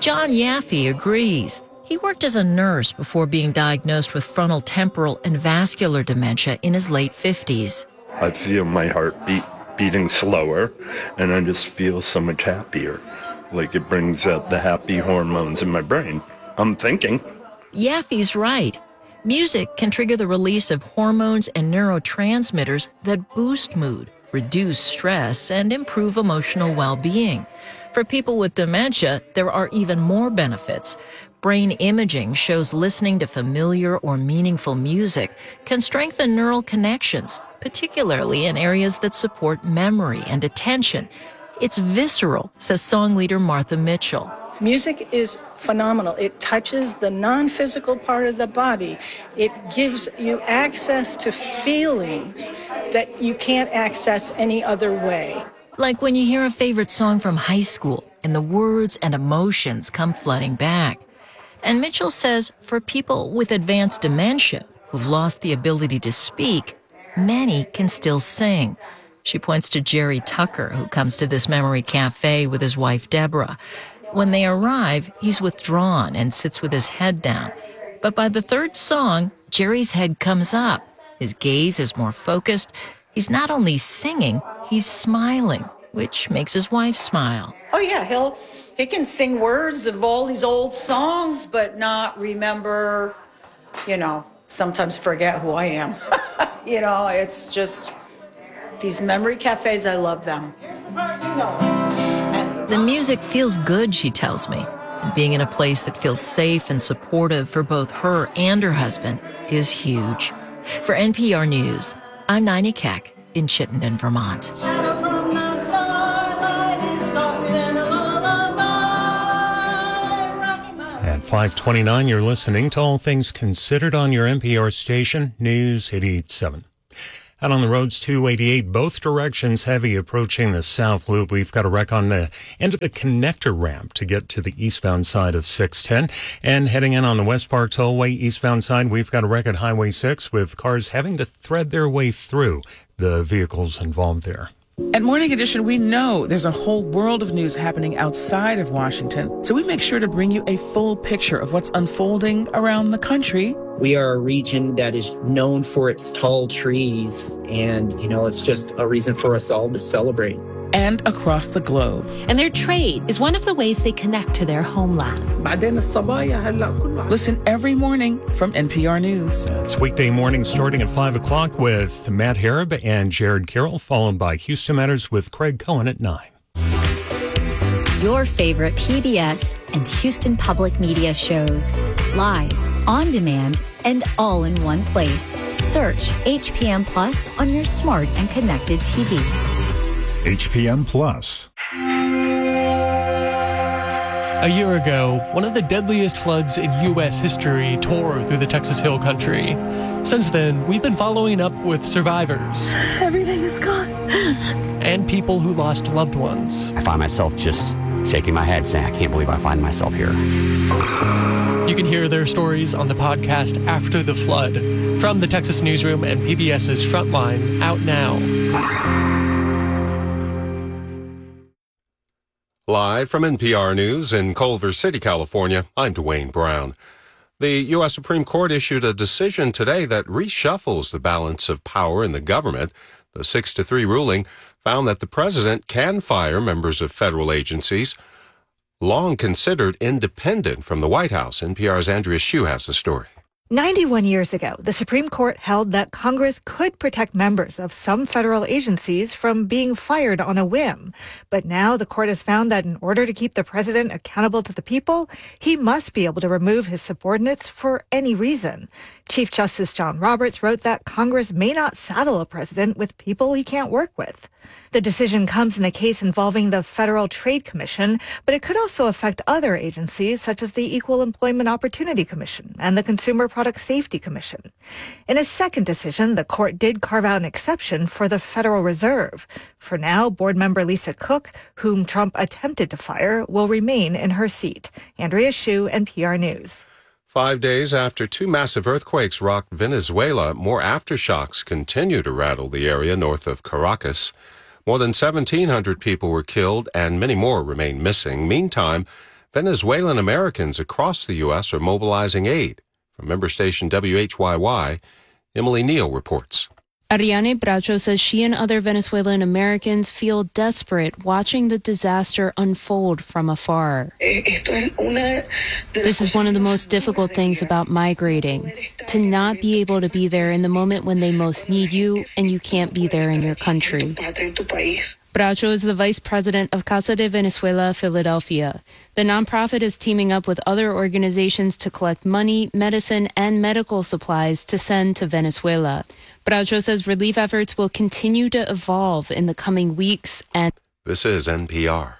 John Yaffe agrees. He worked as a nurse before being diagnosed with frontal temporal and vascular dementia in his late 50s. I feel my heart beating slower, and I just feel so much happier. Like it brings out the happy hormones in my brain. I'm thinking. Yaffe's right. Music can trigger the release of hormones and neurotransmitters that boost mood, reduce stress, and improve emotional well-being. For people with dementia, there are even more benefits. Brain imaging shows listening to familiar or meaningful music can strengthen neural connections, particularly in areas that support memory and attention. It's visceral, says song leader Martha Mitchell. Music is phenomenal. It touches the non-physical part of the body. It gives you access to feelings that you can't access any other way. Like when you hear a favorite song from high school and the words and emotions come flooding back. And Mitchell says for people with advanced dementia who've lost the ability to speak, many can still sing. She points to Jerry Tucker, who comes to this memory cafe with his wife, Deborah. When they arrive, he's withdrawn and sits with his head down. But by the third song, Jerry's head comes up. His gaze is more focused. He's not only singing, he's smiling, which makes his wife smile. Oh, yeah, he can sing words of all these old songs, but not remember, sometimes forget who I am. It's just these memory cafes, I love them. Here's the part you know. The music feels good, she tells me. And being in a place that feels safe and supportive for both her and her husband is huge. For NPR News, I'm Nina Keck in Chittenden, Vermont. At 5:29, you're listening to All Things Considered on your NPR station, News 88.7. Out on the roads, 288, both directions heavy approaching the South Loop. We've got a wreck on the end of the connector ramp to get to the eastbound side of 610. And heading in on the West Park Tollway eastbound side, we've got a wreck at Highway 6 with cars having to thread their way through the vehicles involved there. At Morning Edition, we know there's a whole world of news happening outside of Washington, so we make sure to bring you a full picture of what's unfolding around the country. We are a region that is known for its tall trees, and, it's just a reason for us all to celebrate. And across the globe. And their trade is one of the ways they connect to their homeland. Listen every morning from NPR News. It's weekday morning starting at 5 o'clock with Matt Harab and Jared Carroll, followed by Houston Matters with Craig Cohen at 9. Your favorite PBS and Houston Public Media shows. Live, on demand, and all in one place. Search HPM Plus on your smart and connected TVs. HPM Plus. A year ago, one of the deadliest floods in U.S. history tore through the Texas Hill Country. Since then, we've been following up with survivors. Everything is gone. And people who lost loved ones. I find myself just shaking my head saying, I can't believe I find myself here. You can hear their stories on the podcast After the Flood from the Texas Newsroom and PBS's Frontline, out now. Live from NPR News in Culver City, California, I'm Dwayne Brown. The U.S. Supreme Court issued a decision today that reshuffles the balance of power in the government. The 6-3 ruling found that the president can fire members of federal agencies long considered independent from the White House. NPR's Andrea Hsu has the story. 91 years ago, the Supreme Court held that Congress could protect members of some federal agencies from being fired on a whim. But now the court has found that in order to keep the president accountable to the people, he must be able to remove his subordinates for any reason. Chief Justice John Roberts wrote that Congress may not saddle a president with people he can't work with. The decision comes in a case involving the Federal Trade Commission, but it could also affect other agencies such as the Equal Employment Opportunity Commission and the Consumer Product Safety Commission. In a second decision, the court did carve out an exception for the Federal Reserve. For now, board member Lisa Cook, whom Trump attempted to fire, will remain in her seat. Andrea Hsu, NPR News. 5 days after two massive earthquakes rocked Venezuela, more aftershocks continue to rattle the area north of Caracas. More than 1,700 people were killed and many more remain missing. Meantime, Venezuelan Americans across the U.S. are mobilizing aid. From member station WHYY, Emily Neal reports. Ariane Bracho says she and other Venezuelan Americans feel desperate watching the disaster unfold from afar. This is one of the most difficult things about migrating, to not be able to be there in the moment when they most need you and you can't be there in your country. Bracho is the vice president of Casa de Venezuela, Philadelphia. The nonprofit is teaming up with other organizations to collect money, medicine, and medical supplies to send to Venezuela. Bracho says relief efforts will continue to evolve in the coming weeks. And this is NPR.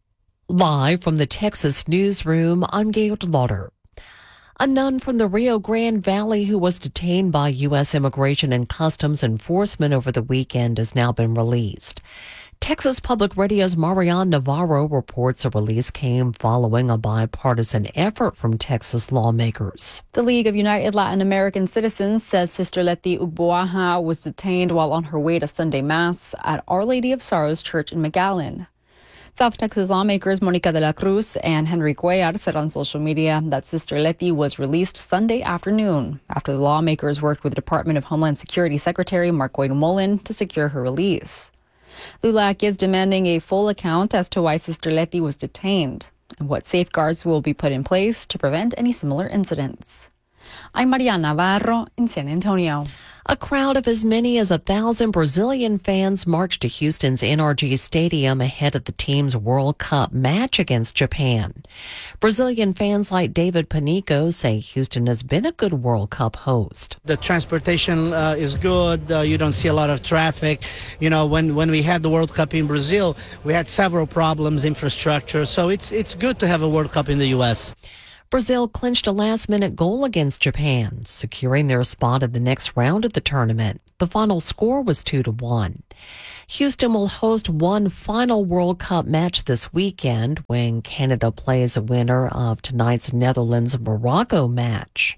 Live from the Texas newsroom, I'm Gail Lauder. A nun from the Rio Grande Valley who was detained by U.S. Immigration and Customs Enforcement over the weekend has now been released. Texas Public Radio's Marian Navarro reports a release came following a bipartisan effort from Texas lawmakers. The League of United Latin American Citizens says Sister Leti Ubuaja was detained while on her way to Sunday Mass at Our Lady of Sorrows Church in McAllen. South Texas lawmakers Monica de la Cruz and Henry Cuellar said on social media that Sister Leti was released Sunday afternoon after the lawmakers worked with Department of Homeland Security Secretary Mark Wade Mullen to secure her release. LULAC is demanding a full account as to why Sister Leti was detained and what safeguards will be put in place to prevent any similar incidents. I'm Mariana Navarro in San Antonio. A crowd of as many as 1,000 Brazilian fans marched to Houston's NRG Stadium ahead of the team's World Cup match against Japan. Brazilian fans like David Panico say Houston has been a good World Cup host. The transportation is good. You don't see a lot of traffic. You know, when we had the World Cup in Brazil, we had several problems, infrastructure. So it's good to have a World Cup in the U.S. Brazil clinched a last-minute goal against Japan, securing their spot in the next round of the tournament. The final score was 2-1. Houston will host one final World Cup match this weekend when Canada plays a winner of tonight's Netherlands-Morocco match.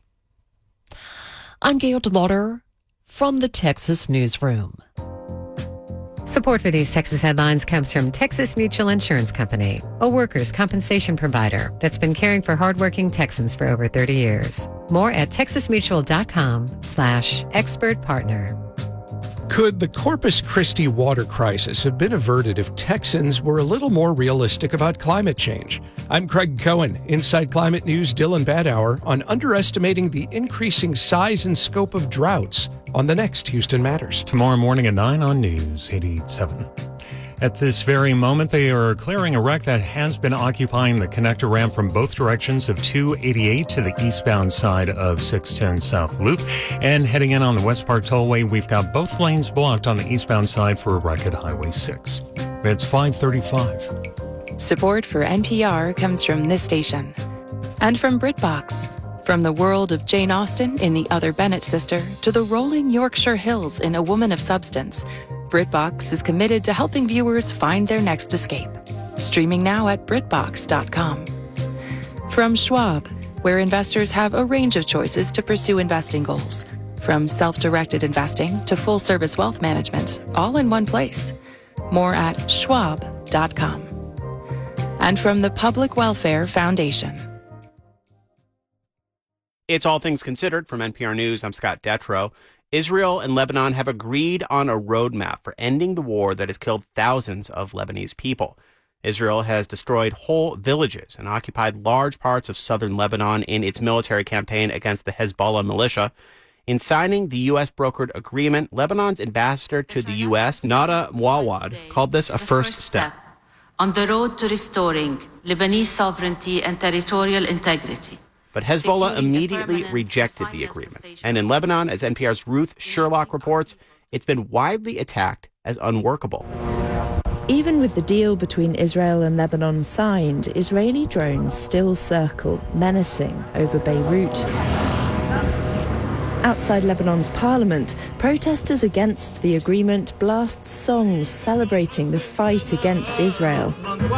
I'm Gail DeLauder from the Texas Newsroom. Support for these Texas headlines comes from Texas Mutual Insurance Company, a workers' compensation provider that's been caring for hardworking Texans for over 30 years. More at texasmutual.com/expert partner. Could the Corpus Christi water crisis have been averted if Texans were a little more realistic about climate change? I'm Craig Cohen, Inside Climate News' Dylan Badauer, on underestimating the increasing size and scope of droughts on the next Houston Matters. Tomorrow morning at 9 on News 87. At this very moment, they are clearing a wreck that has been occupying the connector ramp from both directions of 288 to the eastbound side of 610 South Loop. And heading in on the West Park Tollway, we've got both lanes blocked on the eastbound side for a wreck at Highway 6. It's 5:35. Support for NPR comes from this station and from BritBox. From the world of Jane Austen in The Other Bennett Sister to the rolling Yorkshire Hills in A Woman of Substance, BritBox is committed to helping viewers find their next escape. Streaming now at BritBox.com. From Schwab, where investors have a range of choices to pursue investing goals. From self-directed investing to full-service wealth management, all in one place. More at Schwab.com. And from the Public Welfare Foundation. It's All Things Considered from NPR News. I'm Scott Detrow. Israel and Lebanon have agreed on a roadmap for ending the war that has killed thousands of Lebanese people. Israel has destroyed whole villages and occupied large parts of southern Lebanon in its military campaign against the Hezbollah militia. In signing the U.S.-brokered agreement, Lebanon's ambassador to the U.S., Nada Mouawad, called this a first step on the road to restoring Lebanese sovereignty and territorial integrity. But Hezbollah immediately rejected the agreement. And in Lebanon, as NPR's Ruth Sherlock reports, it's been widely attacked as unworkable. Even with the deal between Israel and Lebanon signed, Israeli drones still circle, menacing over Beirut. Outside Lebanon's parliament, protesters against the agreement blast songs celebrating the fight against Israel.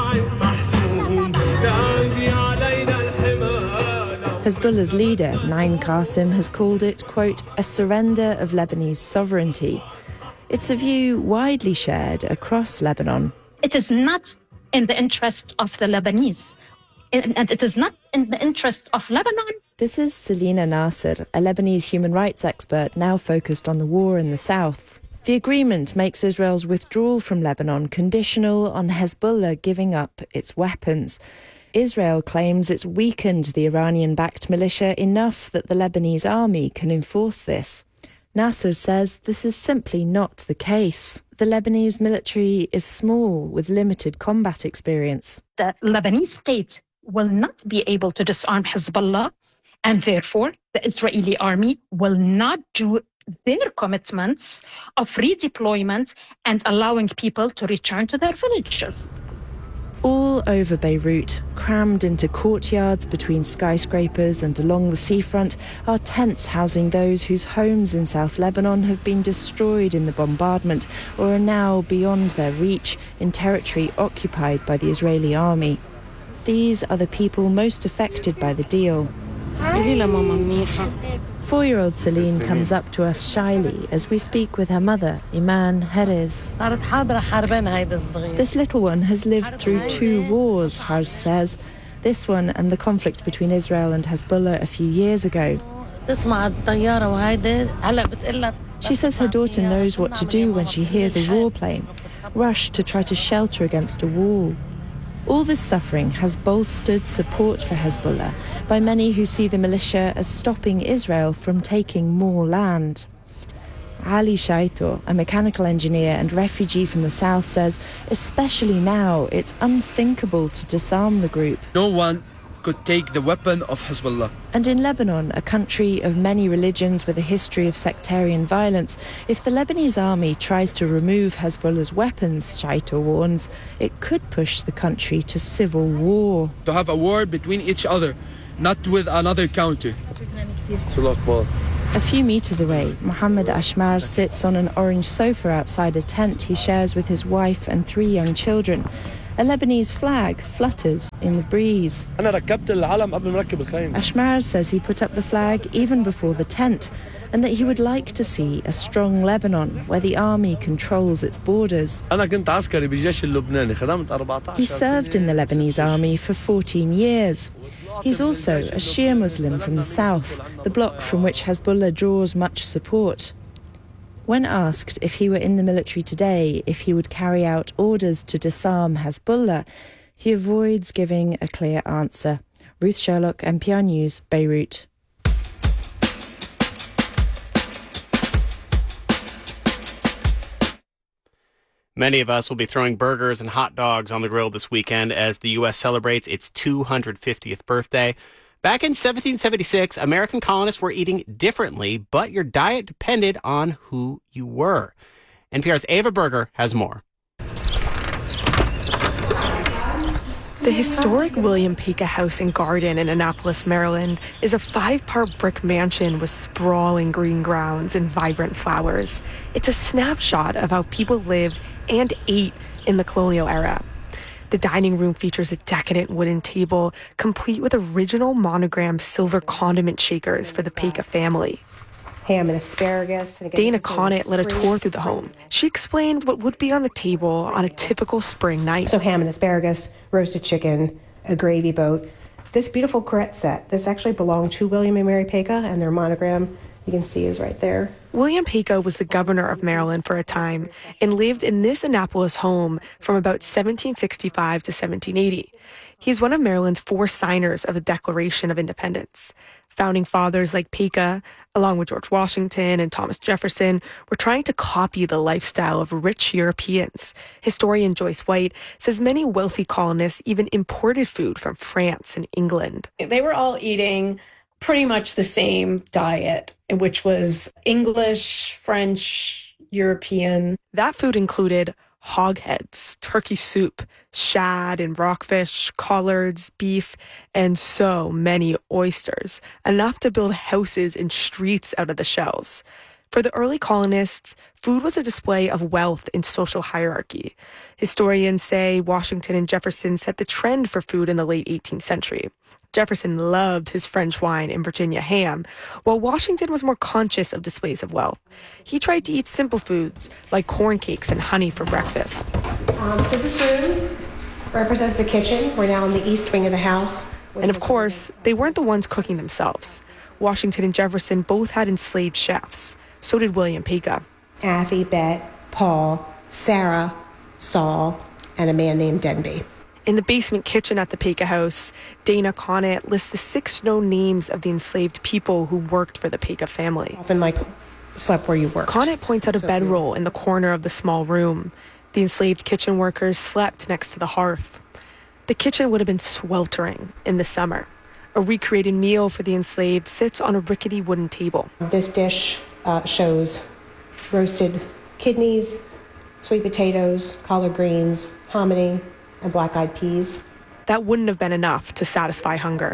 Hezbollah's leader, Naim Qassem, has called it, quote, a surrender of Lebanese sovereignty. It's a view widely shared across Lebanon. It is not in the interest of the Lebanese and it is not in the interest of Lebanon. This is Selina Nasser, a Lebanese human rights expert now focused on the war in the south. The agreement makes Israel's withdrawal from Lebanon conditional on Hezbollah giving up its weapons. Israel claims it's weakened the Iranian-backed militia enough that the Lebanese army can enforce this. Nasser says this is simply not the case. The Lebanese military is small with limited combat experience. The Lebanese state will not be able to disarm Hezbollah, and therefore the Israeli army will not do their commitments of redeployment and allowing people to return to their villages. All over Beirut, crammed into courtyards between skyscrapers and along the seafront, are tents housing those whose homes in South Lebanon have been destroyed in the bombardment or are now beyond their reach in territory occupied by the Israeli army. These are the people most affected by the deal. 4-year-old Celine comes up to us shyly as we speak with her mother, Iman Herez. This little one has lived through 2 wars, Harz says. This one and the conflict between Israel and Hezbollah a few years ago. She says her daughter knows what to do when she hears a warplane, rush to try to shelter against a wall. All this suffering has bolstered support for Hezbollah by many who see the militia as stopping Israel from taking more land. Ali Shaito, a mechanical engineer and refugee from the south, says, especially now, it's unthinkable to disarm the group. No one could take the weapon of Hezbollah. And in Lebanon, a country of many religions with a history of sectarian violence, if the Lebanese army tries to remove Hezbollah's weapons, Shaito warns, it could push the country to civil war. To have a war between each other, not with another country. A few meters away, Mohammed Ashmar sits on an orange sofa outside a tent he shares with his wife and 3 young children. A Lebanese flag flutters in the breeze. Ashmar says he put up the flag even before the tent and that he would like to see a strong Lebanon where the army controls its borders. He served in the Lebanese army for 14 years. He's also a Shia Muslim from the south, the bloc from which Hezbollah draws much support. When asked if he were in the military today, if he would carry out orders to disarm Hezbollah, he avoids giving a clear answer. Ruth Sherlock, NPR News, Beirut. Many of us will be throwing burgers and hot dogs on the grill this weekend as the U.S. celebrates its 250th birthday. Back in 1776, American colonists were eating differently, but your diet depended on who you were. NPR's Ava Berger has more. The historic William Pica House and Garden in Annapolis, Maryland, is a 5-part brick mansion with sprawling green grounds and vibrant flowers. It's a snapshot of how people lived and ate in the colonial era. The dining room features a decadent wooden table, complete with original monogrammed silver condiment shakers for the Pica family. Ham and asparagus. And Dana Conant led a tour through the home. She explained what would be on the table on a typical spring night. So ham and asparagus, roasted chicken, a gravy boat. This beautiful Corette set, this actually belonged to William and Mary Pica, and their monogram, you can see, is right there. William Pica was the governor of Maryland for a time and lived in this Annapolis home from about 1765 to 1780. He's one of Maryland's 4 signers of the Declaration of Independence. Founding fathers like Pica, along with George Washington and Thomas Jefferson, were trying to copy the lifestyle of rich Europeans. Historian Joyce White says many wealthy colonists even imported food from France and England. They were all eating pretty much the same diet, which was English, French, European. That food included hog heads, turkey soup, shad and rockfish, collards, beef, and so many oysters, enough to build houses and streets out of the shells. For the early colonists, food was a display of wealth and social hierarchy. Historians say Washington and Jefferson set the trend for food in the late 18th century. Jefferson loved his French wine and Virginia ham, while Washington was more conscious of displays of wealth. He tried to eat simple foods like corn cakes and honey for breakfast. So this room represents the kitchen. We're now in the east wing of the house. And of course, they weren't the ones cooking themselves. Washington and Jefferson both had enslaved chefs. So did William Peka. Affie, Bet, Paul, Sarah, Saul, and a man named Denby. In the basement kitchen at the Peka house, Dana Conant lists the 6 known names of the enslaved people who worked for the Peka family. Often slept where you worked. Conant points out a bedroll in the corner of the small room. The enslaved kitchen workers slept next to the hearth. The kitchen would have been sweltering in the summer. A recreated meal for the enslaved sits on a rickety wooden table. This dish shows roasted kidneys, sweet potatoes, collard greens, hominy, and black-eyed peas. That wouldn't have been enough to satisfy hunger.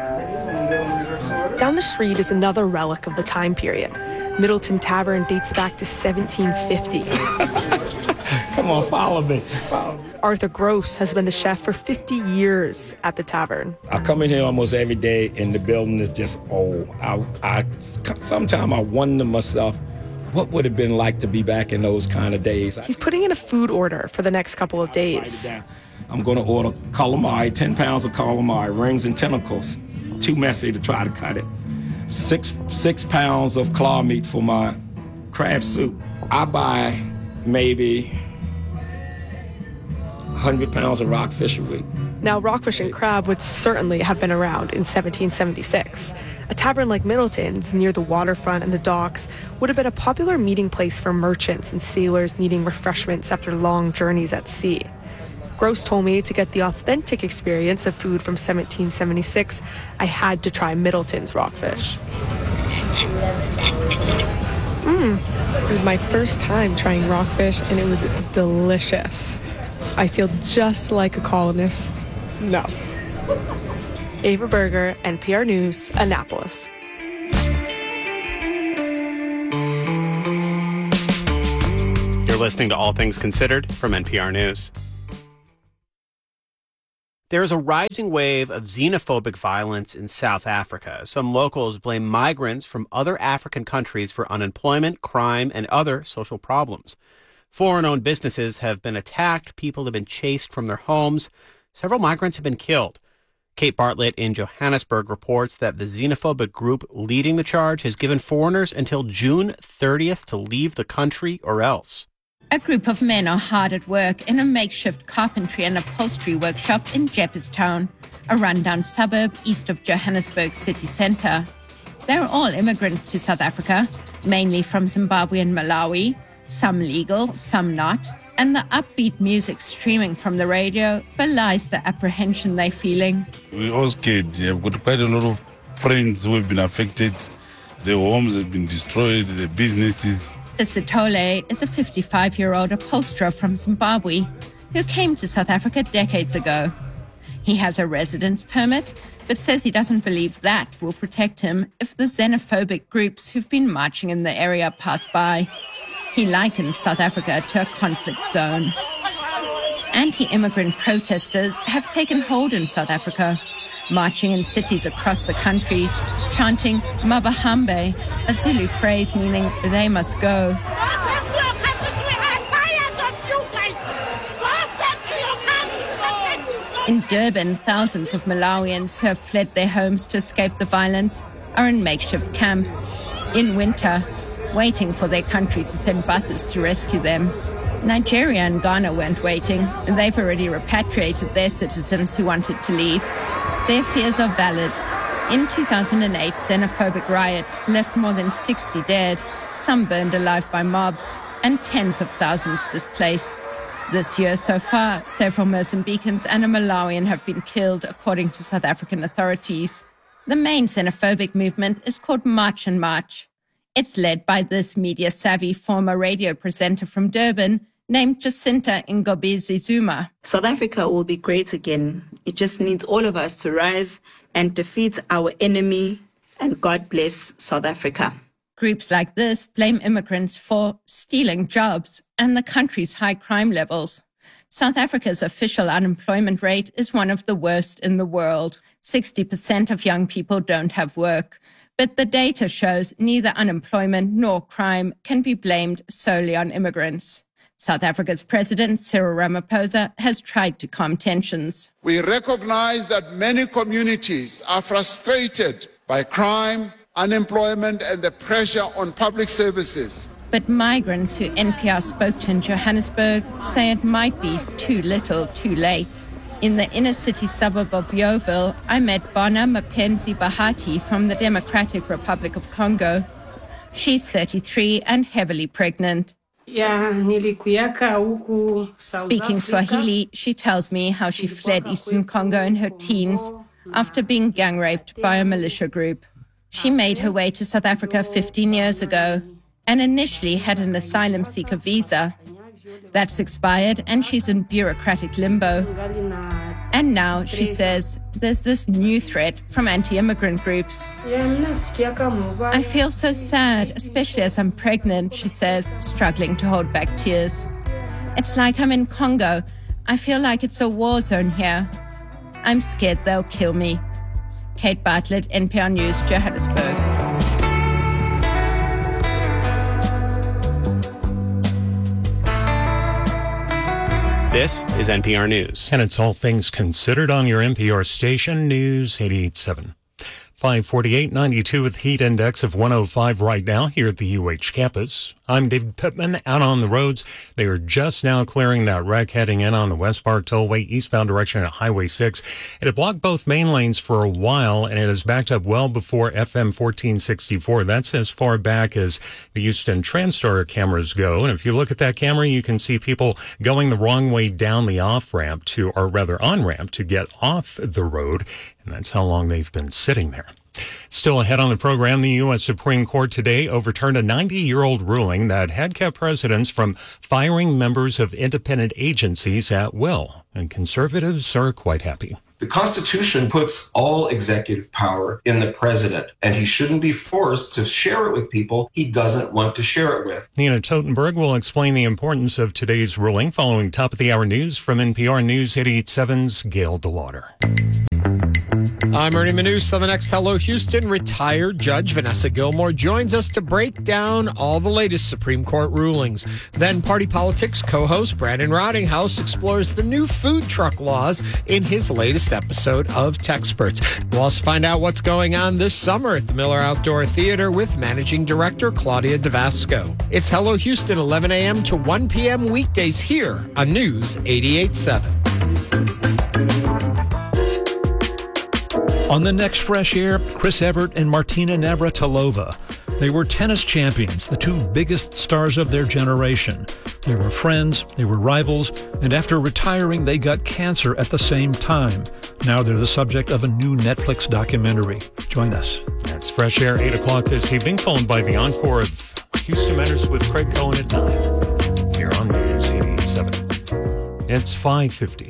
Down the street is another relic of the time period. Middleton Tavern dates back to 1750. Come on, follow me. Arthur Gross has been the chef for 50 years at the tavern. I come in here almost every day, and the building is just old. Sometimes I wonder myself, what would it have been like to be back in those kind of days? He's putting in a food order for the next couple of days. I'm going to order calamari, 10 pounds of calamari, rings and tentacles. Too messy to try to cut it. 6 pounds of claw meat for my crab soup. I buy maybe 100 pounds of rockfish a week. Now, rockfish and crab would certainly have been around in 1776. A tavern like Middleton's, near the waterfront and the docks, would have been a popular meeting place for merchants and sailors needing refreshments after long journeys at sea. Gross told me to get the authentic experience of food from 1776, I had to try Middleton's rockfish. It was my first time trying rockfish, and it was delicious. I feel just like a colonist. No. Ava Berger, NPR News, Annapolis. You're listening to All Things Considered from NPR News. There is a rising wave of xenophobic violence in South Africa. Some locals blame migrants from other African countries for unemployment, crime, and other social problems. Foreign-owned businesses have been attacked. People have been chased from their homes. Several migrants have been killed. Kate Bartlett in Johannesburg reports that the xenophobic group leading the charge has given foreigners until June 30th to leave the country or else. A group of men are hard at work in a makeshift carpentry and upholstery workshop in Jeppestown, a rundown suburb east of Johannesburg's city centre. They're all immigrants to South Africa, mainly from Zimbabwe and Malawi, some legal, some not, and the upbeat music streaming from the radio belies the apprehension they're feeling. We're all scared. We've got quite a lot of friends who have been affected. Their homes have been destroyed, their businesses. Sithole is a 55-year-old upholsterer from Zimbabwe who came to South Africa decades ago. He has a residence permit, but says he doesn't believe that will protect him if the xenophobic groups who've been marching in the area pass by. He likens South Africa to a conflict zone. Anti-immigrant protesters have taken hold in South Africa, marching in cities across the country, chanting Mabahambe, a Zulu phrase meaning they must go. In Durban, thousands of Malawians who have fled their homes to escape the violence are in makeshift camps, in winter, waiting for their country to send buses to rescue them. Nigeria and Ghana weren't waiting, and they've already repatriated their citizens who wanted to leave. Their fears are valid. In 2008, xenophobic riots left more than 60 dead, some burned alive by mobs, and tens of thousands displaced. This year so far, several Mozambicans and a Malawian have been killed, according to South African authorities. The main xenophobic movement is called March and March. It's led by this media-savvy former radio presenter from Durban named Jacinta Ngobisi Zuma. South Africa will be great again. It just needs all of us to rise and defeat our enemy, and God bless South Africa. Groups like this blame immigrants for stealing jobs and the country's high crime levels. South Africa's official unemployment rate is one of the worst in the world. 60% of young people don't have work. But the data shows neither unemployment nor crime can be blamed solely on immigrants. South Africa's President Cyril Ramaphosa has tried to calm tensions. We recognize that many communities are frustrated by crime, unemployment, and the pressure on public services. But migrants who NPR spoke to in Johannesburg say it might be too little, too late. In the inner city suburb of Yeoville, I met Bona Mapenzi Bahati from the Democratic Republic of Congo. She's 33 and heavily pregnant. Speaking Swahili, she tells me how she fled Eastern Congo in her teens after being gang raped by a militia group. She made her way to South Africa 15 years ago and initially had an asylum seeker visa. That's expired and she's in bureaucratic limbo. And now, she says, there's this new threat from anti-immigrant groups. I feel so sad, especially as I'm pregnant, she says, struggling to hold back tears. It's like I'm in Congo. I feel like it's a war zone here. I'm scared they'll kill me. Kate Bartlett, NPR News, Johannesburg. This is NPR News. And it's All Things Considered on your NPR station, News 88.7. 548.92 with heat index of 105 right now here at the UH campus. I'm David Pittman. Out on the roads, they are just now clearing that wreck heading in on the West Park Tollway eastbound direction at Highway 6. It had blocked both main lanes for a while, and it has backed up well before FM 1464. That's as far back as the Houston TransStar cameras go. And if you look at that camera, you can see people going the wrong way down the off-ramp to, or rather on-ramp to get off the road. And that's how long they've been sitting there. Still ahead on the program, the U.S. Supreme Court today overturned a 90-year-old ruling that had kept presidents from firing members of independent agencies at will. And conservatives are quite happy. The Constitution puts all executive power in the president, and he shouldn't be forced to share it with people he doesn't want to share it with. Nina Totenberg will explain the importance of today's ruling following top-of-the-hour news from NPR News 88.7's Gail DeLauder. I'm Ernie Manus. On the next Hello Houston, retired Judge Vanessa Gilmore joins us to break down all the latest Supreme Court rulings. Then Party Politics co-host Brandon Rottinghouse explores the new food truck laws in his latest episode of Techsperts. We'll also find out what's going on this summer at the Miller Outdoor Theater with Managing Director Claudia DeVasco. It's Hello Houston, 11 a.m. to 1 p.m. weekdays here on News 88.7. On the next Fresh Air, Chris Evert and Martina Navratilova. They were tennis champions, the two biggest stars of their generation. They were friends, they were rivals, and after retiring, they got cancer at the same time. Now they're the subject of a new Netflix documentary. Join us. That's Fresh Air, 8 o'clock this evening, followed by the encore of Houston Matters with Craig Cohen at 9. Here on News 88.7. It's 5:50.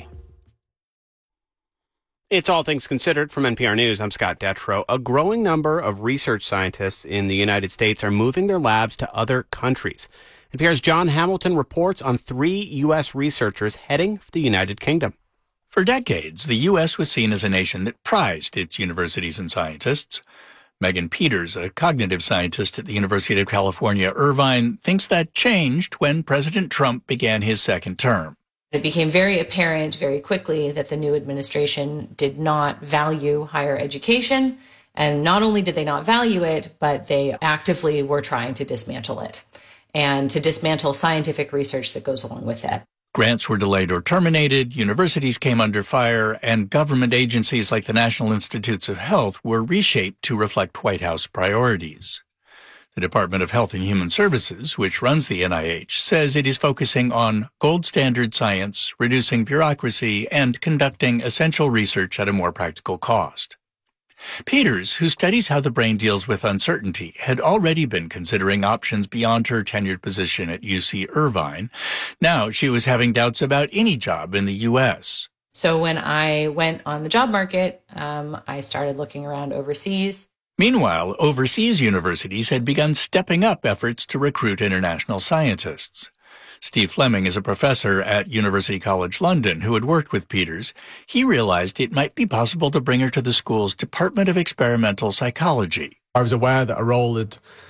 It's All Things Considered from NPR News. I'm Scott Detrow. A growing number of research scientists in the United States are moving their labs to other countries. NPR's John Hamilton reports on 3 U.S. researchers heading for the United Kingdom. For decades, the U.S. was seen as a nation that prized its universities and scientists. Megan Peters, a cognitive scientist at the University of California, Irvine, thinks that changed when President Trump began his second term. It became very apparent very quickly that the new administration did not value higher education. And not only did they not value it, but they actively were trying to dismantle it and to dismantle scientific research that goes along with that. Grants were delayed or terminated, universities came under fire, and government agencies like the National Institutes of Health were reshaped to reflect White House priorities. The Department of Health and Human Services, which runs the NIH, says it is focusing on gold standard science, reducing bureaucracy, and conducting essential research at a more practical cost. Peters, who studies how the brain deals with uncertainty, had already been considering options beyond her tenured position at UC Irvine. Now she was having doubts about any job in the U.S. So when I went on the job market, I started looking around overseas. Meanwhile, overseas universities had begun stepping up efforts to recruit international scientists. Steve Fleming is a professor at University College London who had worked with Peters. He realized it might be possible to bring her to the school's Department of Experimental Psychology. I was aware that a role had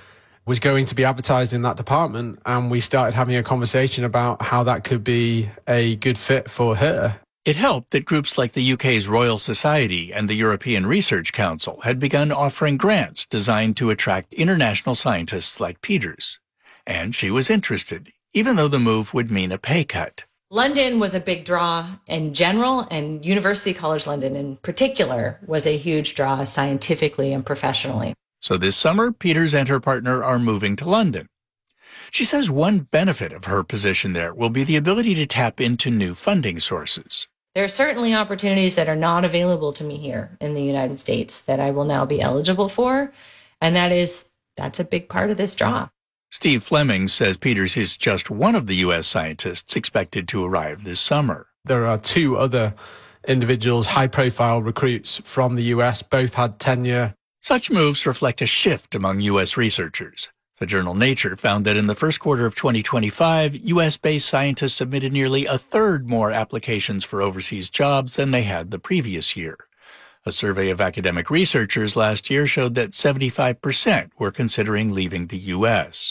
was going to be advertised in that department, and we started having a conversation about how that could be a good fit for her. It helped that groups like the UK's Royal Society and the European Research Council had begun offering grants designed to attract international scientists like Peters. And she was interested, even though the move would mean a pay cut. London was a big draw in general, and University College London in particular was a huge draw scientifically and professionally. So this summer, Peters and her partner are moving to London. She says one benefit of her position there will be the ability to tap into new funding sources. There are certainly opportunities that are not available to me here in the United States that I will now be eligible for, and that's a big part of this draw. Steve Fleming says Peters is just one of the U.S. scientists expected to arrive this summer. There are 2 other individuals, high-profile recruits from the U.S., both had tenure. Such moves reflect a shift among U.S. researchers. The journal Nature found that in the first quarter of 2025, U.S.-based scientists submitted nearly a third more applications for overseas jobs than they had the previous year. A survey of academic researchers last year showed that 75% were considering leaving the U.S.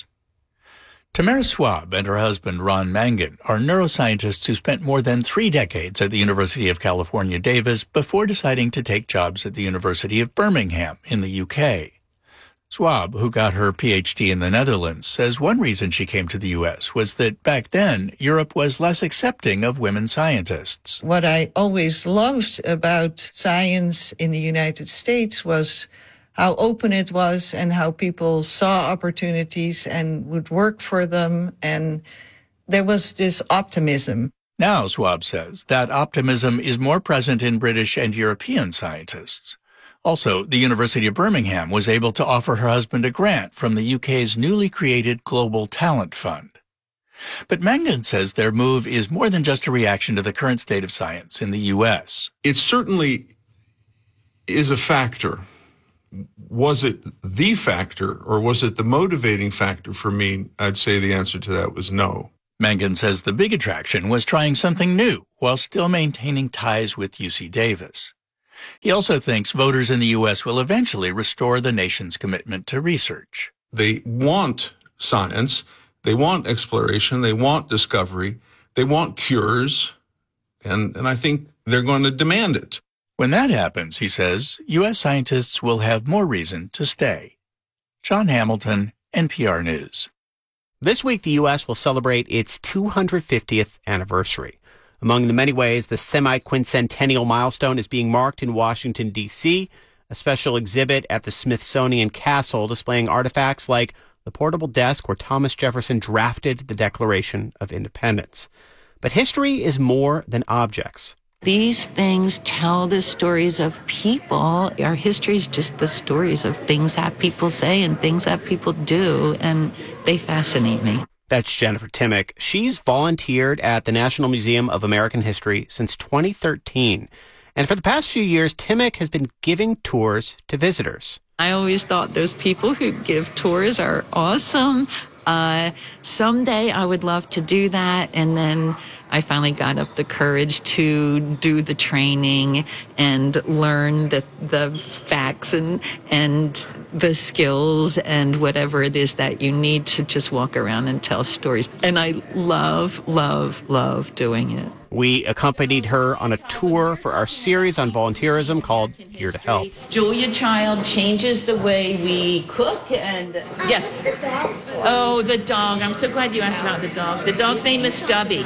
Tamara Schwab and her husband Ron Mangan are neuroscientists who spent more than 3 decades at the University of California, Davis before deciding to take jobs at the University of Birmingham in the UK. Schwab, who got her PhD in the Netherlands, says one reason she came to the U.S. was that back then, Europe was less accepting of women scientists. What I always loved about science in the United States was how open it was and how people saw opportunities and would work for them. And there was this optimism. Now, Schwab says, that optimism is more present in British and European scientists. Also, the University of Birmingham was able to offer her husband a grant from the UK's newly created Global Talent Fund. But Mangan says their move is more than just a reaction to the current state of science in the U.S. It certainly is a factor. Was it the factor, or was it the motivating factor for me? I'd say the answer to that was no. Mangan says the big attraction was trying something new while still maintaining ties with UC Davis. He also thinks voters in the U.S. will eventually restore the nation's commitment to research. They want science, they want exploration, they want discovery, they want cures, and I think they're going to demand it. When that happens, he says, U.S. scientists will have more reason to stay. John Hamilton, NPR News. This week, the U.S. will celebrate its 250th anniversary. Among the many ways the semi-quincentennial milestone is being marked in Washington, D.C., a special exhibit at the Smithsonian Castle displaying artifacts like the portable desk where Thomas Jefferson drafted the Declaration of Independence. But history is more than objects. These things tell the stories of people. Our history is just the stories of things that people say and things that people do, and they fascinate me. That's Jennifer Timmick. She's volunteered at the National Museum of American History since 2013. And for the past few years, Timmick has been giving tours to visitors. I always thought those people who give tours are awesome. Someday I would love to do that. And then I finally got up the courage to do the training and learn the facts and the skills and whatever it is that you need to just walk around and tell stories. And I love, love, love doing it. We accompanied her on a tour for our series on volunteerism called Here to Help. Julia Child changes the way we cook and... Yes. The dog? Oh, the dog. I'm so glad you asked about the dog. The dog's name is Stubby.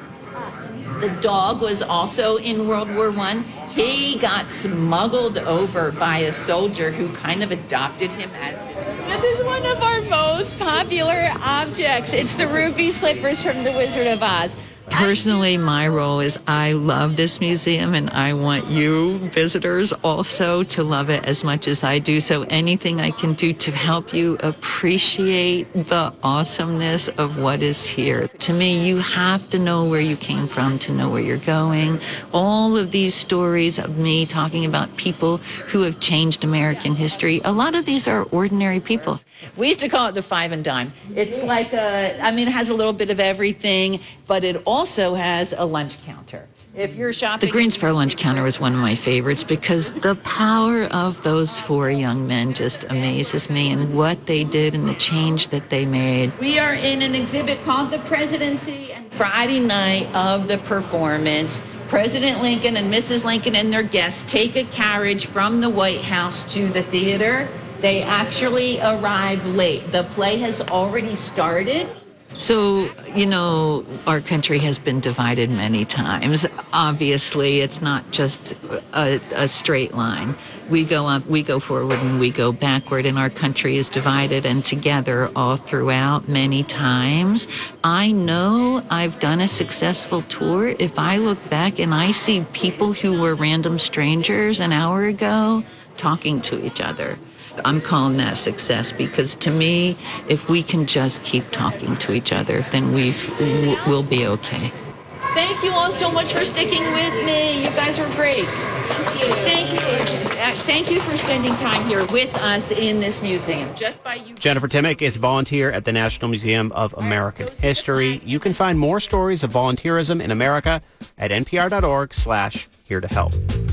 The dog was also in World War I. He got smuggled over by a soldier who kind of adopted him as his... This is one of our most popular objects. It's the ruby slippers from The Wizard of Oz. Personally, my role is I love this museum, and I want you visitors also to love it as much as I do. So anything I can do to help you appreciate the awesomeness of what is here. To me, you have to know where you came from to know where you're going. All of these stories of me talking about people who have changed American history, a lot of these are ordinary people. We used to call it the five and dime. It's like it has a little bit of everything, but it also has a lunch counter. If you're shopping... The Greensboro lunch counter was one of my favorites because the power of those 4 young men just amazes me, and what they did and the change that they made. We are in an exhibit called The Presidency. And Friday night of the performance, President Lincoln and Mrs. Lincoln and their guests take a carriage from the White House to the theater. They actually arrive late. The play has already started. So, our country has been divided many times. Obviously, it's not just a straight line. We go up, we go forward, and we go backward, and our country is divided and together all throughout many times. I know I've done a successful tour. If I look back and I see people who were random strangers an hour ago talking to each other, I'm calling that success, because to me, if we can just keep talking to each other, then we'll be okay. Thank you all so much for sticking with me. You guys are great. Thank you. Thank you. Thank you for spending time here with us in this museum. Just by you. Jennifer Timmick is a volunteer at the National Museum of American History. You can find more stories of volunteerism in America at npr.org/here to help.